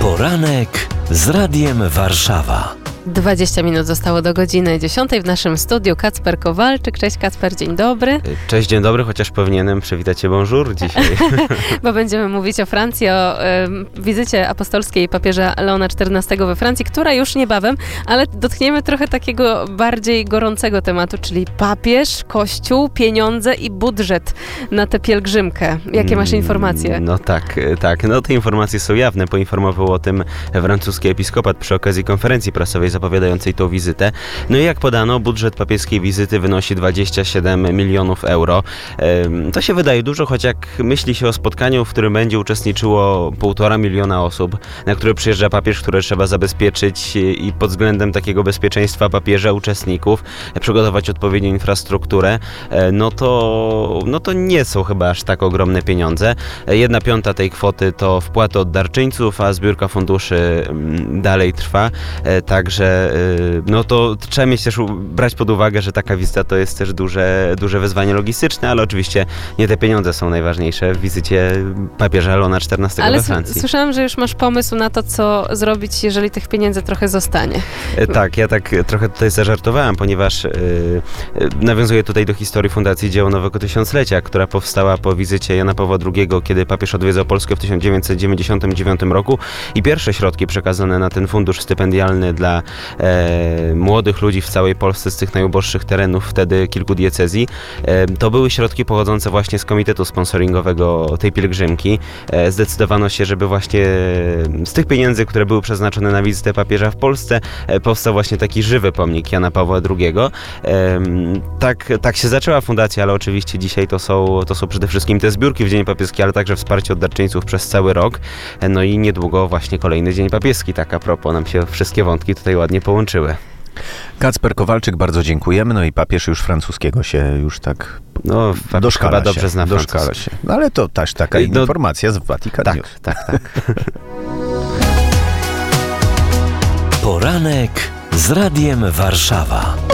Poranek z Radiem Warszawa. 20 minut zostało do godziny 10. W naszym studiu Kacper Kowalczyk. Cześć Kacper, dzień dobry. Cześć, dzień dobry, chociaż powinienem przywitać cię bonjour dzisiaj. Bo będziemy mówić o Francji, o wizycie apostolskiej papieża Leona XIV we Francji, która już niebawem, ale dotkniemy trochę takiego bardziej gorącego tematu, czyli papież, kościół, pieniądze i budżet na tę pielgrzymkę. Jakie masz informacje? No tak. No te informacje są jawne. Poinformował o tym francuski episkopat przy okazji konferencji prasowej zapowiadającej tą wizytę. No i jak podano, budżet papieskiej wizyty wynosi 27 milionów euro. To się wydaje dużo, choć jak myśli się o spotkaniu, w którym będzie uczestniczyło 1,5 miliona osób, na które przyjeżdża papież, które trzeba zabezpieczyć i pod względem takiego bezpieczeństwa papieża, uczestników, przygotować odpowiednią infrastrukturę, no to nie są chyba aż tak ogromne pieniądze. 1/5 tej kwoty to wpłaty od darczyńców, a zbiórka funduszy dalej trwa. Także no to trzeba mieć też brać pod uwagę, że taka wizyta to jest też duże wyzwanie logistyczne, ale oczywiście nie te pieniądze są najważniejsze w wizycie papieża Leona XIV we Francji. Ale słyszałam, że już masz pomysł na to, co zrobić, jeżeli tych pieniędzy trochę zostanie. Tak, ja tak trochę tutaj zażartowałem, ponieważ nawiązuję tutaj do historii Fundacji Dzieło Nowego Tysiąclecia, która powstała po wizycie Jana Pawła II, kiedy papież odwiedzał Polskę w 1999 roku i pierwsze środki przekazane na ten fundusz stypendialny dla młodych ludzi w całej Polsce z tych najuboższych terenów, wtedy kilku diecezji, to były środki pochodzące właśnie z komitetu sponsoringowego tej pielgrzymki. Zdecydowano się, żeby właśnie z tych pieniędzy, które były przeznaczone na wizytę papieża w Polsce, powstał właśnie taki żywy pomnik Jana Pawła II. Tak się zaczęła fundacja, ale oczywiście dzisiaj to są przede wszystkim te zbiórki w Dzień Papieski, ale także wsparcie od darczyńców przez cały rok. No i niedługo właśnie kolejny Dzień Papieski. Tak a propos, nam się wszystkie wątki tutaj ładnie połączyły. Kacper Kowalczyk, bardzo dziękujemy. No i papież już francuskiego się już tak doszkala dobrze zna doszkala się. No ale to też taka informacja z Vatican News. Tak. Poranek z Radiem Warszawa.